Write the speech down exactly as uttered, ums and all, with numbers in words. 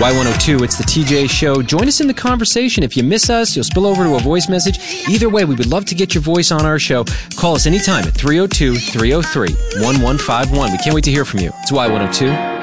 Y one oh two, it's the T J Show. Join us in the conversation. If you miss us, you'll spill over to a voice message. Either way, we would love to get your voice on our show. Call us anytime at three oh two, three oh three, one one five one. We can't wait to hear from you. It's Y one oh two.